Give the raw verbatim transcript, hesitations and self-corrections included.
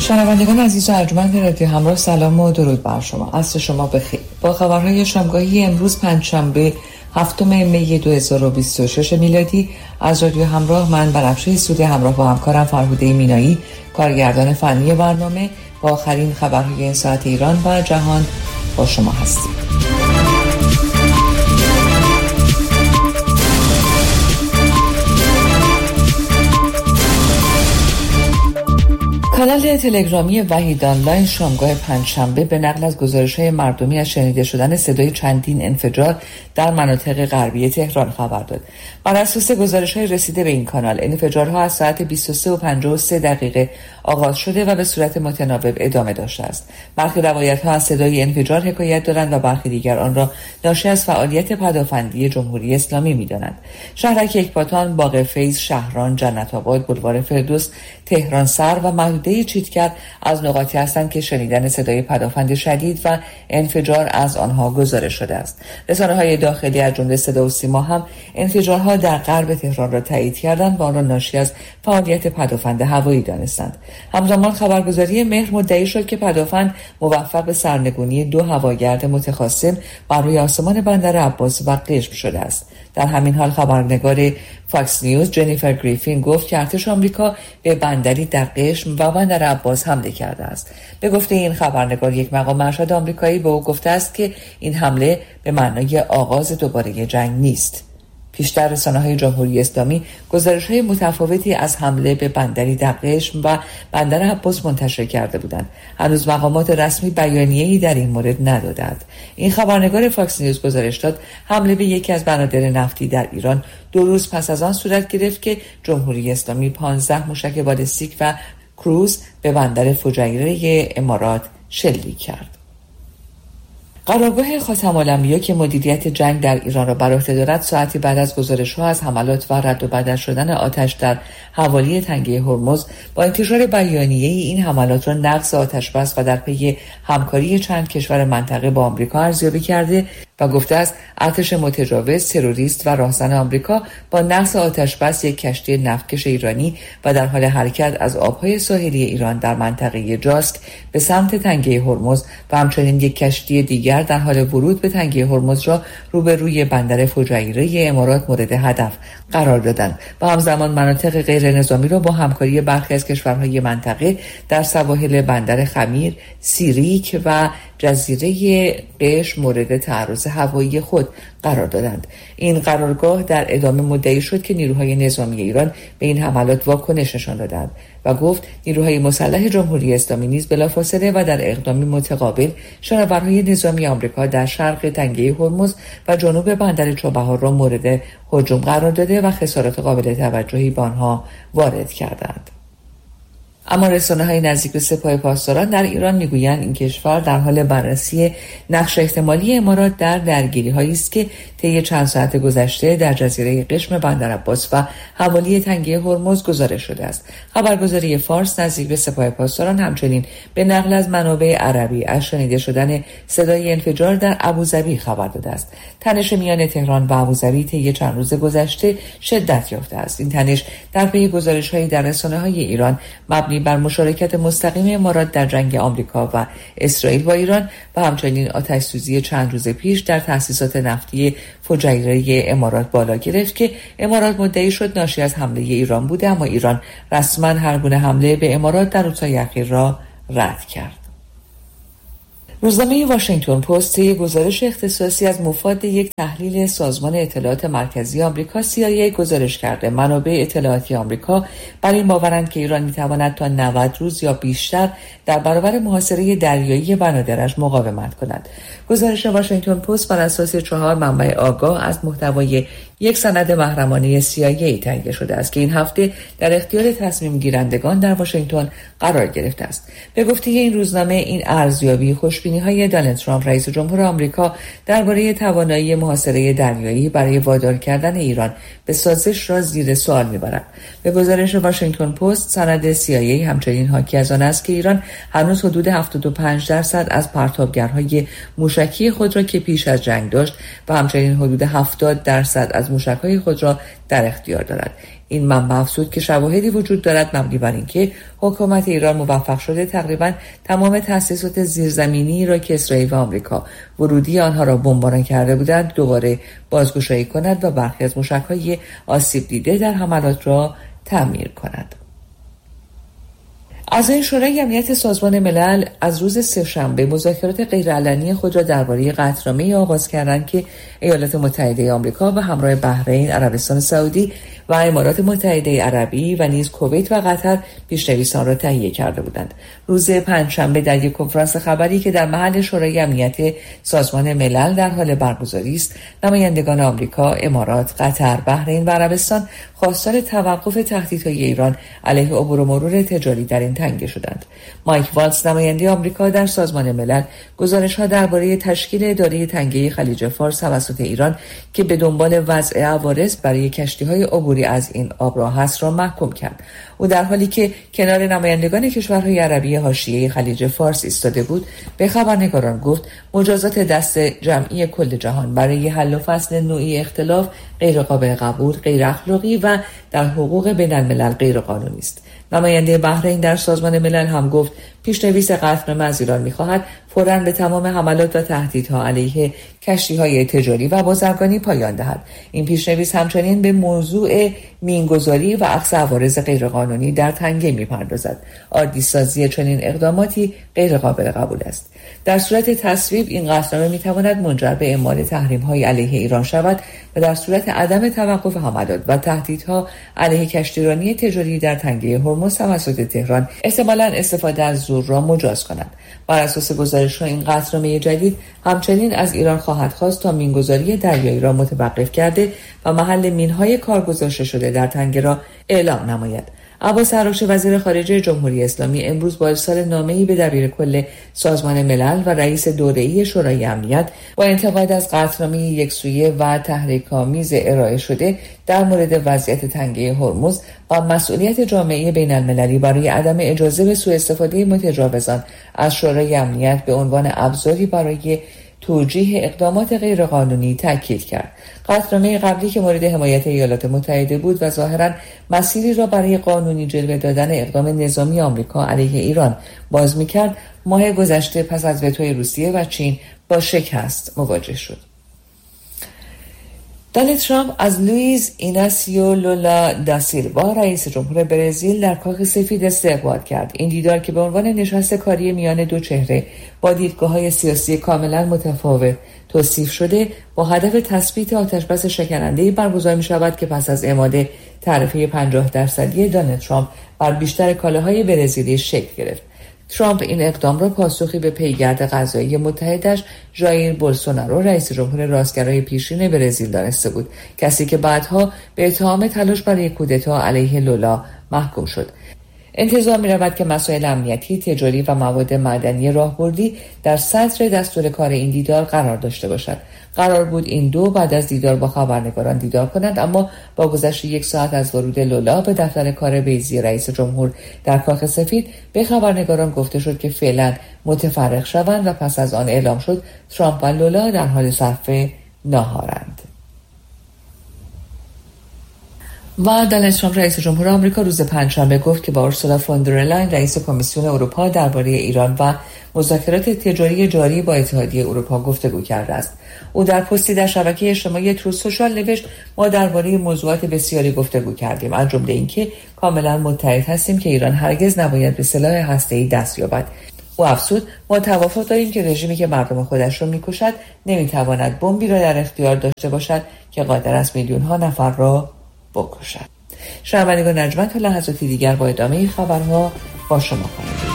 شنوندگان عزیز و ارجمند رادیو همراه، سلام و درود بر شما. عصر شما بخیر. با خبرهای شامگاهی امروز پنجشنبه هفتم می دو هزار و بیست و شش میلادی از رادیو همراه، من بنفشه سودی همراه با همکارم فرهوده مینایی، کارگردان فنی برنامه، با آخرین خبرهای این ساعت ایران و جهان با شما هستیم. کانال تلگرامی وحید آنلاین شامگاه پنجشنبه به نقل از گزارش‌های مردمی از شنیده شدن صدای چندین انفجار در مناطق غربی تهران خبر داد. بر اساس گزارش‌های رسیده به این کانال، انفجارها از ساعت بیست و سه و پنجاه و سه دقیقه آغاز شده و به صورت متناوب ادامه داشته است. برخی روایت‌ها از صدای انفجار حکایت دارند و برخی دیگر آن را ناشی از فعالیت پدافندی جمهوری اسلامی می‌دانند. شهرک یکپاتان، باغ فیض، شهران، جنت آباد، بلوار فردوس، تهران سر و محدوده چیتگر از نقاطی هستند که شنیدن صدای پدافند شدید و انفجار از آنها گزارش شده است. رسانه‌های داخلی از جمله صدا و سیما هم انفجارها در غرب تهران را تایید کردند و آن را ناشی از فعالیت پدافند هوایی دانستند. همزمان خبرگزاری مهر مدعی شد که پدافند موفق به سرنگونی دو هواگرد متخاصم بر روی آسمان بندر عباس و قشم شده است. در همین حال خبرنگار فاکس نیوز جنیفر گریفین گفت که ارتش آمریکا به بندری در قشم و بندر عباس حمله کرده است. به گفته این خبرنگار، یک مقام ارشد آمریکایی به او گفته است که این حمله به معنای آغاز دوباره جنگ نیست. پیشتر رسانه‌های جمهوری اسلامی گزارش‌های متفاوتی از حمله به بندری در قشم و بندر عباس منتشر کرده بودند. هنوز مقامات رسمی بیانیه‌ای در این مورد ندادند. این خبرنگار فاکس نیوز گزارش داد حمله به یکی از بنادر نفتی در ایران دو روز پس از آن صورت گرفت که جمهوری اسلامی پانزده موشک بالستیک و کروز به بندر فجیره امارات شلیک کرد. قرارگاه خاتم الانبیا که مدیریت جنگ در ایران را بر عهده دارد، ساعتی بعد از گزارش‌ها از حملات و رد و بدل شدن آتش در حوالی تنگه هرمز با انتشار بیانیه این حملات را نقض آتش بس و در پی همکاری چند کشور منطقه با آمریکا ارزیابی کرده و گفته است ارتش متجاوز، تروریست و راهزن آمریکا با نقض آتش بس یک کشتی نفتکش ایرانی و در حال حرکت از آبهای ساحلی ایران در منطقه جاسک به سمت تنگه هرمز و همچنین یک کشتی دیگر در حال ورود به تنگه هرمز را روبروی بندر فجیره امارات مورد هدف قرار دادند و همزمان مناطق غیر نظامی را با همکاری برخی از کشورهای منطقه در سواحل بندر خمیر، سیریک و جزیره قشم مورد تعرض هوایی خود قرار دادند. این قرارگاه در ادامه مدعی شد که نیروهای نظامی ایران به این حملات واکنش نشان دادند و گفت نیروهای مسلح جمهوری اسلامی نیز بلافاصله و در اقدامی متقابل شناورهای نظامی آمریکا در شرق تنگه هرمز و جنوب بندر چابهار را مورد هجوم قرار داده و خسارات قابل توجهی به آنها وارد کردند. اما رسانه‌های نزدیک به سپاه پاسداران در ایران میگویند این کشور در حال بررسی نقش احتمالی امارات در درگیری‌هایی است که طی چند ساعت گذشته در جزیره قشم بندر عباس و حوالی تنگه هرمز گزارش شده است. خبرگزاری فارس نزدیک به سپاه پاسداران همچنین به نقل از منابع عربی از شنیده شدن صدای انفجار در ابوظبی خبر داده است. تنش میان تهران و ابوظبی طی چند روز گذشته شدت یافته است. این تنش در پی گزارش‌هایی در رسانه‌های ایران مبنی بر مشارکت مستقیم امارات در جنگ آمریکا و اسرائیل با ایران و همچنین آتش‌سوزی چند روز پیش در تأسیسات نفتی فجیره امارات بالا گرفت که امارات مدعی شد ناشی از حمله ایران بوده، اما ایران رسما هر گونه حمله به امارات در روزهای اخیر را رد کرد. روزنامه واشنگتن پست یک گزارش اختصاصی از مفاد یک تحلیل سازمان اطلاعات مرکزی آمریکا سی آی ای گزارش کرده منابع اطلاعاتی آمریکا بر این باورند که ایران میتواند تا نود روز یا بیشتر در برابر محاصره دریایی بنادرش مقاومت کند. گزارش واشنگتن پست بر اساس چهار منبع آگاه از محتوای یک سند محرمانه سی آی ای تهیه شده است که این هفته در اختیار تصمیم گیرندگان در واشنگتن قرار گرفته است. به گفته این روزنامه، این ارزیابی خوشبینی‌های دونالد ترامپ رئیس جمهور آمریکا درباره توانایی محاصره دریایی برای وادار کردن ایران به سازش را زیر سوال می‌برد. به گزارش واشنگتن پست، سند سی آی ای همچنین حاکی از آن است که ایران هنوز حدود هفتاد و پنج درصد از پرتابگرهای موشکی خود را که پیش از جنگ داشت و همچنین حدود هفتاد درصد از موشک‌های خود را در اختیار دارد. این منبع افزود که شواهدی وجود دارد مبنی بر اینکه حکومت ایران موفق شده تقریباً تمام تأسیسات زیرزمینی را که اسرائیل و آمریکا ورودی آنها را بمباران کرده بودند دوباره بازگشایی کند و برخی از موشک‌های آسیب دیده در حملات را تعمیر کند. اعضای شورای امنیت سازمان ملل از روز سه‌شنبه مذاکرات غیرعلنی خود را درباره قطعنامه‌ای آغاز کردند که ایالات متحده آمریکا به همراه بحرین، عربستان سعودی و امارات متحده عربی و نیز کویت و قطر پیش‌نویس آن را تهیه کرده بودند. روز پنجشنبه در یک کنفرانس خبری که در محل شورای امنیت سازمان ملل در حال برگزاری است، نمایندگان آمریکا، امارات، قطر، بحرین و عربستان خواستار توقف تهدیدهای ایران علیه عبور و مرور تجاری در این تنگه شدند. مایک والتز نماینده آمریکا در سازمان ملل گزارش‌ها درباره تشکیل اداره تنگه خلیج فارس توسط ایران که به دنبال وضع عوارض برای کشتی‌های عبوری از این آبراه است را محکوم کرد. او در حالی که کنار نمایندگان کشورهای عربی حاشیه خلیج فارس ایستاده بود به خبرنگاران گفت مجازات دست جمعی کل جهان برای حل و فصل نوعی اختلاف غیر قابل قبول، غیر اخلاقی و در حقوق بین الملل غیر قانونی است. نماینده بحرین در سازمان ملل هم گفت پیشنویس قطعنامه از ایران می‌خواهد فوراً به تمام حملات و تهدیدها علیه کشتی‌های تجاری و بازرگانی پایان دهد. این پیشنویس همچنین به موضوع مینگذاری و اخذ عوارض غیرقانونی در تنگه می‌پردازد. عادی‌سازی چنین اقداماتی غیر قابل قبول است. در صورت تصویب این قطعنامه می‌تواند منجر به اعمال تحریم‌های علیه ایران شود و در صورت عدم توقف حملات و تهدیدها علیه کشتیرانی تجاری در تنگه هرمز توسط تهران احتمالاً استفاده از زور را مجاز کند. بر اساس گزارش‌ها این قطعنامه جدید همچنین از ایران خواهد خواست تا مینگذاری دریایی را متوقف کرده و محل مین‌های کار گذاشته شده در تنگه را اعلام نماید. عباس عراقچی وزیر خارجه جمهوری اسلامی امروز با ارسال نامه‌ای به دبیرکل سازمان ملل و رئیس دوره‌ای شورای امنیت با انتقاد از قطعنامه یکسویه و تحریک‌آمیز ارائه شده در مورد وضعیت تنگه هرمز و مسئولیت جامعه بین‌المللی برای عدم اجازه به سوء استفاده متجاوزان از شورای امنیت به عنوان ابزاری برای توجیه اقدامات غیرقانونی تاکید کرد. قطعنامه قبلی که مورد حمایت ایالات متحده بود و ظاهراً مسیری را برای قانونی جلوه دادن اقدام نظامی آمریکا علیه ایران باز می‌کرد، ماه گذشته پس از وتوی روسیه و چین با شکست مواجه شد. دونالد ترامپ از لوئیز ایناسیو لولا دا سیلوا رئیس جمهور برزیل در کاخ سفید استقبال کرد. این دیدار که به عنوان نشست کاری میان دو چهره با دیدگاه‌های سیاسی کاملا متفاوت توصیف شده با هدف تثبیت آتشبس شکننده‌ای برگزار می‌شود که پس از اعمال تعرفه پنجاه درصدی دونالد ترامپ بر بیشتر کالاهای برزیلی شکل گرفت. ترامپ این اقدام را پاسخی به پیگرد قضایی متحدش ژایر بولسونارو رئیس جمهور راستگرای پیشین برزیل دانسته بود، کسی که بعدها به اتهام تلاش برای کودتا علیه لولا محکوم شد. انتظار می رود که مسائل امنیتی، تجاری و مواد معدنی راهبردی در صدر دستور کار این دیدار قرار داشته باشد. قرار بود این دو بعد از دیدار با خبرنگاران دیدار کنند، اما با گذشت یک ساعت از ورود لولا به دفتر کار بیضی رئیس جمهور در کاخ سفید به خبرنگاران گفته شد که فعلا متفرق شوند و پس از آن اعلام شد ترامپ و لولا در حال صرف ناهارند. و دونالد ترامپ رئیس جمهور آمریکا روز پنجشنبه گفت که با اورسولا فون در لاین رئیس کمیسیون اروپا درباره ایران و مذاکرات تجاری جاری با اتحادیه اروپا گفتگو کرده است. او در پستی در شبکه اجتماعی تروث سوشال نوشت ما درباره موضوعات بسیاری گفتگو کردیم، از جمله اینکه کاملا متحد هستیم که ایران هرگز نباید به سلاح هسته‌ای دست یابد. او افزود ما توافق داریم که رژیمی که مردم خودش را می‌کشد نمی‌تواند بمبی را در اختیار داشته باشد که قادر است میلیون‌ها نفر را بکشد. شنوندگان ارجمند تا لحظاتی دیگر با ادامه خبرها با شما خواهیم بود.